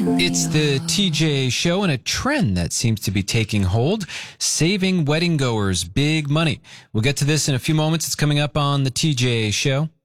It's the TJ show and a trend that seems to be taking hold, saving wedding goers big money. We'll get to this in a few moments. It's coming up on the TJ show.